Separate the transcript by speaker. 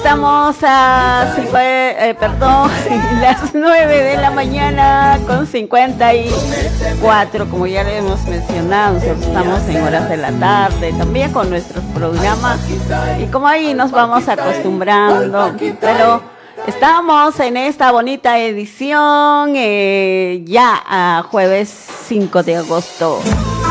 Speaker 1: estamos a las 9 de la mañana con 54, como ya le hemos mencionado, nosotros estamos en horas de la tarde, también con nuestros programas, y como ahí nos vamos acostumbrando, pero estamos en esta bonita edición ya a jueves 5 de agosto.